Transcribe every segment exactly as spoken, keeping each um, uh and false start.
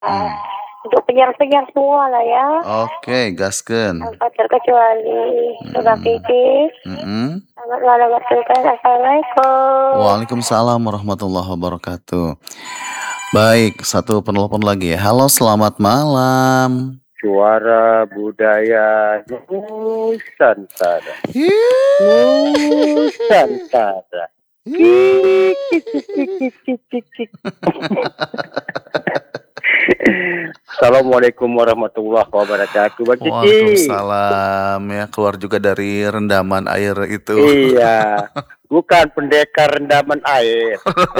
Ah, Mhm. untuk penyiar-penyiar semua lah ya. Oke, gaskeun. Tanpa terkecuali. Mbak Mhm. Kiki. Mhm. Selamat malam waktu kan. Assalamualaikum. Waalaikumsalam warahmatullahi wabarakatuh. Baik, satu penelpon lagi ya. Halo, selamat malam. Suara budaya Nusantara. Nusantara. Kik, kik, kik, kik, kik, kik, kik. Assalamualaikum warahmatullahi wabarakatuh, Mbak Kiki. Waalaikumsalam, ya keluar juga dari rendaman air itu. Iya, bukan pendekar rendaman air.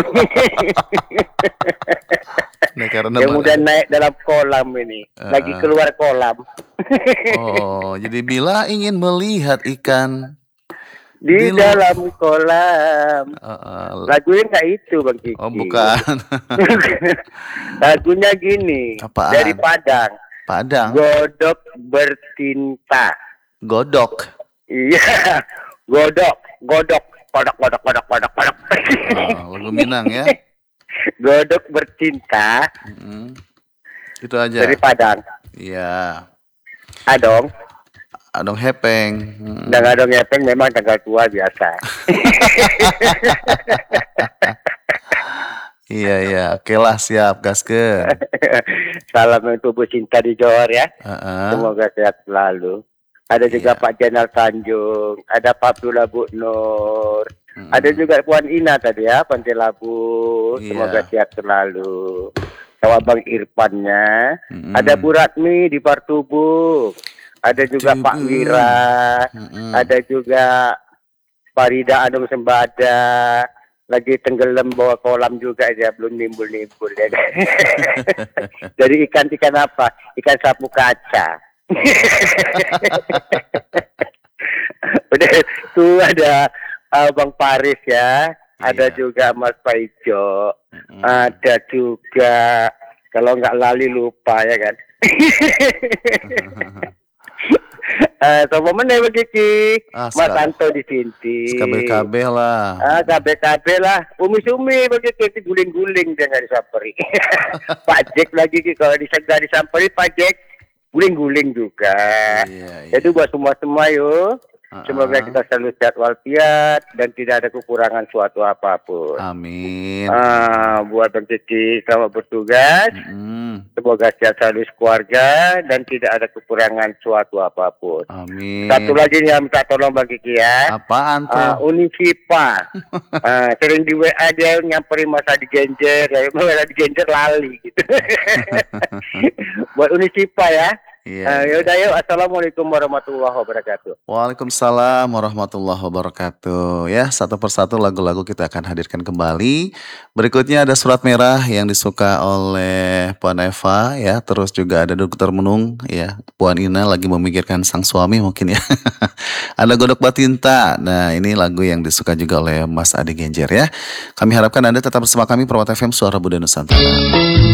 Pendekar Yang rendaman udah air. naik dalam kolam ini, lagi Heeh. keluar kolam. Oh, jadi bila ingin melihat ikan Di di lu dalam kolam. Heeh. Lagunya nggak itu, Bang Kiki. Oh, bukan. Lagunya gini, dari Apaan? Padang. Padang? Godok bertinta. Godok? Iya, godok, godok, godok, godok, godok, godok, godok. Oh, lagu Minang ya? Godok bercinta. Mhm. Itu aja? Dari Padang. Iya. Adong. Adong hepeng. Mhm. Dan adong hepeng memang tanggal tua biasa. Iya, iya. Oke lah, siap. Gaskeun. Salam untuk Bu Cinta di Johor ya. Heeh. Semoga sehat selalu. Ada juga Iya. Pak Jenal Tanjung, ada Pak Abdullah Bu Nur, Mhm. ada juga Puan Ina tadi ya, Pantai Labu. Semoga Iya. sehat selalu. Sama Bang Irfannya, Mhm. ada Bu Ratmi di Partubuh, ada juga Pak Tubuh. Wira, Mhm. ada juga Farida Anum Sembada, lagi tenggelam bawah kolam juga dia, belum nimbul-nimbul ya. Jadi ikan-ikan apa? Ikan sapu kaca. Udah tuh ada uh, Bang Paris ya, ada Iya. juga Mas Paijo, Mhm. ada juga kalau nggak lali lupa ya kan. Eh, sama mana Bang Kiki? Ah, Mas seka Anto di Sinti. sekabeh-kabeh lah. Ah, kabeh-kabeh lah. Umi-umi begitu guling-guling dia nggak disamperi. Pak Jack lagi Ki, kalau bisa nggak disamperi Pak Jack guling-guling juga. Iya, Jadi iya. buat semua-semua yuk, semoga Heeh. kita selalu sehat walafiat dan tidak ada kekurangan suatu apapun. Amin. Ah, buat Bang Kiki selamat bertugas. Mhm. Semoga sehat selalu keluarga dan tidak ada kekurangan suatu apapun. Amin. Satu lagi nih yang minta tolong Bang Kiki ya. Apaan Ah, tuh? Unisipa. Ah, sering di W A dia nyamperin masa di Genjer, ya masa di Genjer lali gitu. Buat Unisipa ya. Iya, Ah, iya. yaudah yuk, assalamualaikum warahmatullahi wabarakatuh. Waalaikumsalam warahmatullahi wabarakatuh. Ya, satu persatu lagu-lagu kita akan hadirkan kembali. Berikutnya ada Surat Merah yang disuka oleh Puan Eva ya. Terus juga ada Dokter Menung ya. Puan Ina lagi memikirkan sang suami mungkin ya. Ada Godok Batinta. Nah, ini lagu yang disuka juga oleh Mas Adi Genjer ya. Kami harapkan Anda tetap bersama kami Perwata F M Suara Budaya Nusantara.